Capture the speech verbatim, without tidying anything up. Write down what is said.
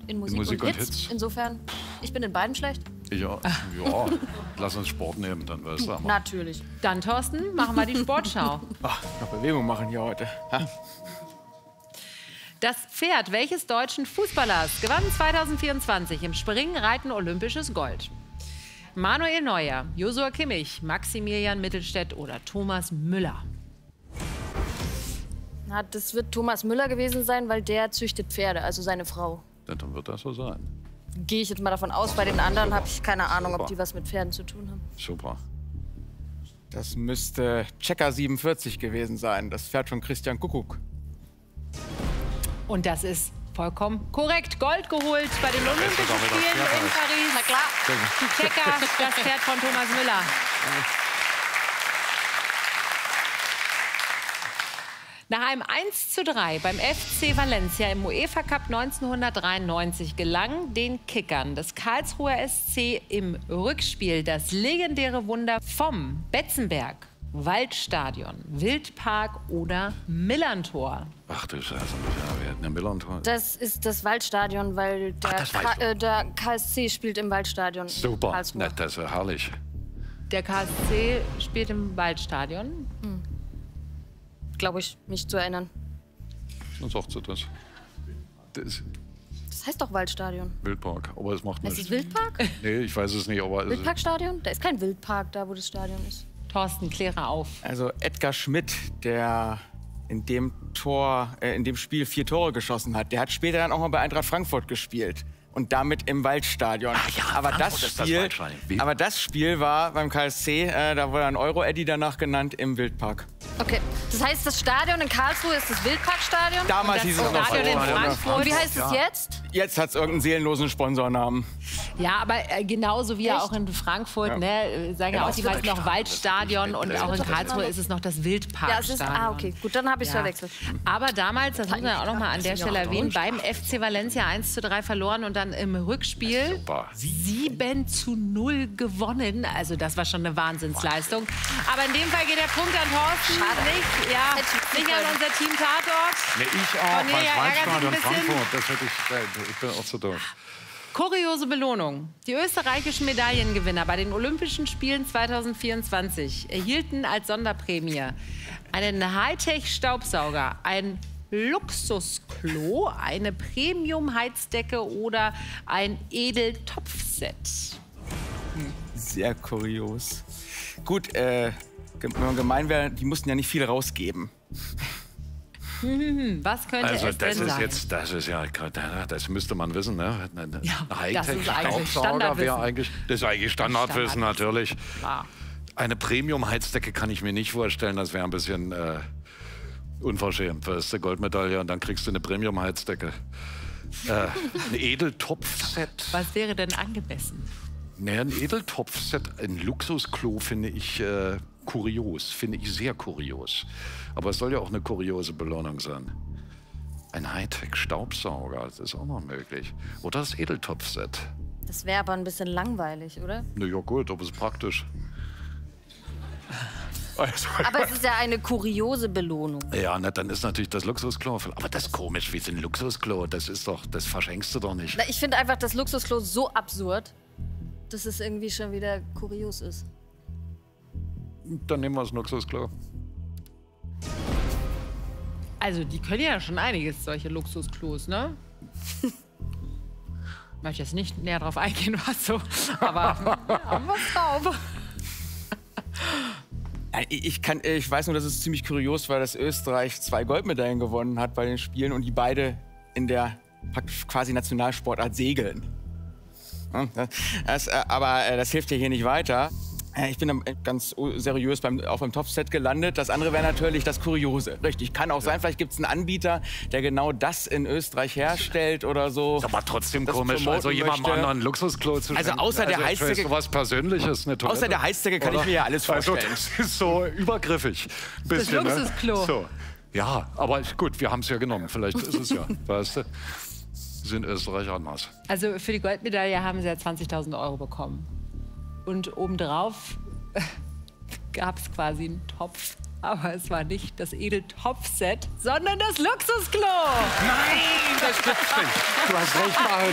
in Musik, in Musik und, und Hits. Hits. Insofern, ich bin in beiden schlecht. Ja, ja. Lass uns Sport nehmen, dann weißt du. Aber. Natürlich. Dann, Thorsten, machen wir die Sportschau. Ach, noch Bewegung machen hier heute. Ha? Das Pferd welches deutschen Fußballers gewann zweitausendvierundzwanzig im Springen, Reiten olympisches Gold? Manuel Neuer, Josua Kimmich, Maximilian Mittelstädt oder Thomas Müller? Na, das wird Thomas Müller gewesen sein, weil der züchtet Pferde, also seine Frau. Ja, dann wird das so sein. Gehe ich jetzt mal davon aus. Bei den anderen habe ich keine Ahnung, Super. ob die was mit Pferden zu tun haben. Super. Das müsste Checker siebenundvierzig gewesen sein, das Pferd von Christian Kuckuck. Und das ist vollkommen korrekt. Gold geholt bei den Olympischen doch wieder Spielen Pferd in ist. Paris. Na klar. Die Checker, das Pferd von Thomas Müller. Nach einem eins zu drei beim F C Valencia im UEFA Cup neunzehnhundertdreiundneunzig gelang den Kickern des Karlsruher S C im Rückspiel das legendäre Wunder vom Betzenberg, Waldstadion, Wildpark oder Millantor. Ach du Scheiße, ja, wir hätten ein Millantor. Das ist das Waldstadion, weil der, Ach, das weißt K du. äh, der K S C spielt im Waldstadion. in Super, Karlsruhe. na, das wäre herrlich. Der K S C spielt im Waldstadion. Glaube ich, mich zu erinnern. Dann sagt sie das. Das ist Das heißt doch Waldstadion. Wildpark, aber es macht Ist es nichts. Wildpark? Nee, ich weiß es nicht, aber... es- Wildparkstadion? Da ist kein Wildpark da, wo das Stadion ist. Thorsten, kläre auf. Also Edgar Schmidt, der in dem Tor, äh, in dem Spiel vier Tore geschossen hat, der hat später dann auch mal bei Eintracht Frankfurt gespielt. Und damit im Waldstadion. Ach ja, aber, Frankfurt das ist das Spiel, Waldstadion. Wie? aber das Spiel war beim K S C, äh, da wurde ein Euro-Eddy danach genannt, im Wildpark. Okay, das heißt, das Stadion in Karlsruhe ist das Wildparkstadion? Damals Das hieß es noch Stadion in Waldstadion. Frankfurt. Und wie heißt es jetzt? Jetzt hat es irgendeinen seelenlosen Sponsornamen. Ja, aber äh, genauso wie Echt? auch in Frankfurt, Ja. ne, äh, sagen ja, Ja, auch die meisten noch Waldstadion und das auch in ist- Karlsruhe ist es noch das Ja, Wildparkstadion. es ist. Ah, okay, gut, dann habe ich es Ja. verwechselt. Aber damals, das muss man ja auch noch mal an der Stelle erwähnen, beim F C Valencia eins zu drei verloren und dann im Rückspiel Super. sieben zu null gewonnen. Also das war schon eine Wahnsinnsleistung. Aber in dem Fall geht der Punkt an Thorsten, Schade. nicht, ja, Hätte ich nicht an unser Team Tatort. Nee, ich auch, Cornelia weil ärgert sich ein Waldstadion bisschen. Frankfurt, das hätte ich... äh, Ich bin auch zu doof. Kuriose Belohnung. Die österreichischen Medaillengewinner bei den Olympischen Spielen zweitausendvierundzwanzig erhielten als Sonderprämie einen Hightech-Staubsauger, ein Luxusklo, eine Premium-Heizdecke oder ein Edeltopfset. Sehr kurios. Gut, äh, wenn man gemein wäre, die mussten ja nicht viel rausgeben. Hm, was könnte Also es das denn ist sein? jetzt, das ist ja, das müsste man wissen, ne? Ein Ja, das ist eigentlich Hightech-Staubsauger Standardwissen. wäre eigentlich, das ist eigentlich Standardwissen Standardwissen. natürlich. Ah. Eine Premium-Heizdecke kann ich mir nicht vorstellen, das wäre ein bisschen äh, unverschämt. Weißt du, Goldmedaille und dann kriegst du eine Premium-Heizdecke. Äh, ein Edeltopfset. Was wäre denn angemessen? Naja, ein Edeltopfset, ein Luxusklo finde ich äh, kurios, finde ich sehr kurios. Aber es soll ja auch eine kuriose Belohnung sein. Ein Hightech-Staubsauger, das ist auch noch möglich. Oder das Edeltopfset. Das wäre aber ein bisschen langweilig, oder? Na ja gut, aber es ist praktisch. Aber es ist ja eine kuriose Belohnung. Ja, na, dann ist natürlich das Luxusklo. Aber das ist komisch, wie so ein Luxusklo. Das ist doch, das verschenkst du doch nicht. Na, ich finde einfach das Luxusklo so absurd, dass es irgendwie schon wieder kurios ist. Dann nehmen wir das Luxusklo. Also die können ja schon einiges, solche Luxusklos, ne? Ich möchte jetzt nicht näher drauf eingehen, was so, aber ja, was drauf. Ja, Ich, kann, ich weiß nur, dass es ziemlich kurios war, dass Österreich zwei Goldmedaillen gewonnen hat bei den Spielen und die beide in der praktisch quasi Nationalsportart segeln. Ja, Das, äh, aber äh, das hilft ja hier nicht weiter. Äh, Ich bin dann ganz seriös beim, auch beim Topfset gelandet. Das andere wäre natürlich das Kuriose. Richtig, kann auch sein. Vielleicht gibt es einen Anbieter, der genau das in Österreich herstellt oder so. Ist aber trotzdem das komisch, promoten also jemandem möchte. anderen ein Luxusklo zu Also schenken. außer der ich weiß, Heizdecke- was Persönliches, eine Toilette. Außer der Heizdecke kann Oder? ich mir ja alles vorstellen. Also das ist so übergriffig. Ein bisschen, ne? Luxusklo. So. Ja, aber gut, wir haben es ja genommen. Vielleicht ist es ja, weißt du. Sind Österreich anders. Also für die Goldmedaille haben sie ja zwanzigtausend Euro bekommen. Und obendrauf gab es quasi einen Topf. Aber es war nicht das Edeltopfset, sondern das Luxusklo. Nein, das gibt's nicht. Du hast recht, Marit.